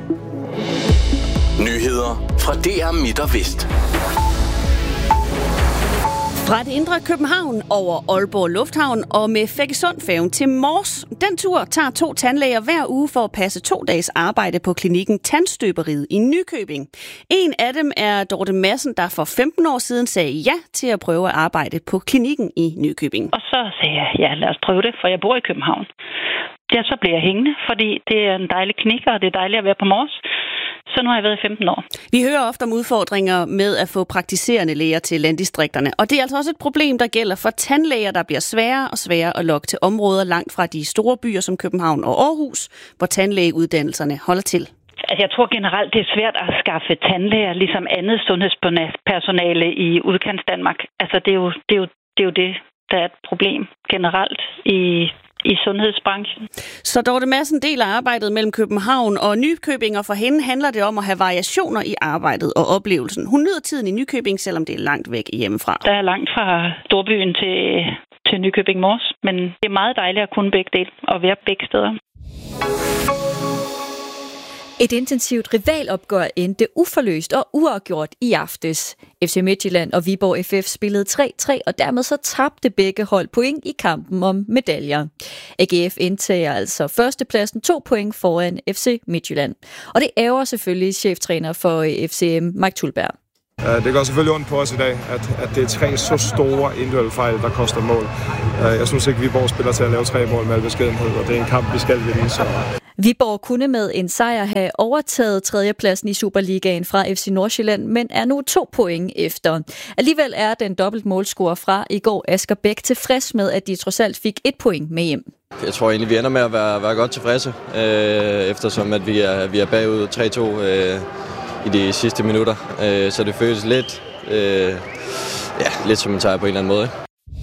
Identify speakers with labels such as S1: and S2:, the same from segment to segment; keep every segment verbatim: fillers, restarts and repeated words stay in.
S1: Nyheder fra D R Midt og Vest.
S2: Fra det indre København over Aalborg Lufthavn og med Feggesund-færgen til Mors. Den tur tager to tandlæger hver uge for at passe to dages arbejde på klinikken Tandstøberiet i Nykøbing. En af dem er Dorte Madsen, der for femten år siden sagde ja til at prøve at arbejde på klinikken i Nykøbing.
S3: Og så sagde jeg, ja, lad os prøve det, for jeg bor i København. Ja, så bliver jeg hængende, fordi det er en dejlig klinik, og det er dejligt at være på Mors. Så nu har jeg været i femten år.
S2: Vi hører ofte om udfordringer med at få praktiserende læger til landdistrikterne. Og det er altså også et problem, der gælder for tandlæger, der bliver sværere og sværere at lokke til områder langt fra de store byer som København og Aarhus, hvor tandlægeuddannelserne holder til.
S3: Altså, jeg tror generelt, det er svært at skaffe tandlæger, ligesom andet sundhedspersonale i udkantsdanmark. Altså, det er jo det, er jo, det, er jo det der er et problem generelt i i sundhedsbranchen.
S2: Så Dorte Madsen deler arbejdet mellem København og Nykøbing, og for hende handler det om at have variationer i arbejdet og oplevelsen. Hun nyder tiden i Nykøbing, selvom det er langt væk hjemmefra.
S3: Der er langt fra storbyen til, til Nykøbing Mors, men det er meget dejligt at kunne begge dele og være begge steder.
S4: Et intensivt rivalopgør endte uforløst og uafgjort i aftes. F C Midtjylland og Viborg F F spillede tre tre, og dermed så tabte begge hold point i kampen om medaljer. A G F indtager altså førstepladsen to point foran F C Midtjylland. Og det ærger selvfølgelig cheftræner for F C M, Mike Tulberg.
S5: Det går selvfølgelig ondt på os i dag, at, at det er tre så store individuelle fejl, der koster mål. Jeg synes ikke, at Viborg spiller til at lave tre mål med al beskedenhed, og det er en kamp, vi skal vinde. Så.
S4: Viborg kunne med en sejr have overtaget tredjepladsen i Superligaen fra F C Nordsjælland, men er nu to point efter. Alligevel er den dobbelt målscorer fra i går, Asger Bæk, tilfreds med, at de trods alt fik et point med hjem.
S6: Jeg tror egentlig, vi ender med at være, være godt tilfredse, øh, eftersom at vi, er, vi er bagud tre to øh, i de sidste minutter. Øh, så det føles lidt, øh, ja, lidt som en sejr på en eller anden måde.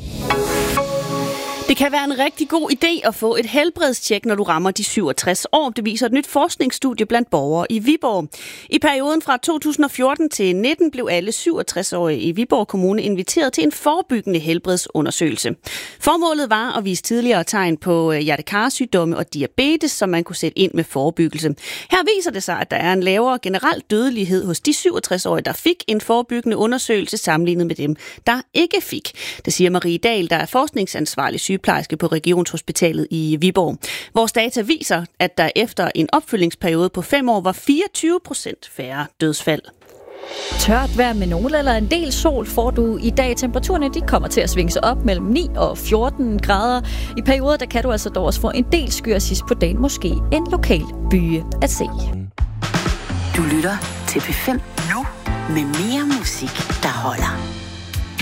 S2: Det kan være en rigtig god idé at få et helbredstjek, når du rammer de syvogtres år. Det viser et nyt forskningsstudie blandt borgere i Viborg. I perioden fra to tusind og fjorten til nitten blev alle syvogtres-årige i Viborg Kommune inviteret til en forebyggende helbredsundersøgelse. Formålet var at vise tidligere tegn på hjertekarsygdomme og diabetes, som man kunne sætte ind med forebyggelse. Her viser det sig, at der er en lavere generel dødelighed hos de syvogtres-årige, der fik en forebyggende undersøgelse sammenlignet med dem, der ikke fik. Det siger Marie Dahl, der er forskningsansvarlig sygeplejerske på Regionshospitalet i Viborg. Vores data viser, at der efter en opfølgingsperiode på fem år var fireogtyve procent færre dødsfald.
S4: Tørt vejr med nogen eller en del sol får du i dag. Temperaturerne de kommer til at svinge sig op mellem ni og fjorten grader. I perioder der kan du altså dog også få en del skyer sidst på dagen. Måske en lokal byge at se.
S7: Du lytter til P fem nu med mere musik, der holder.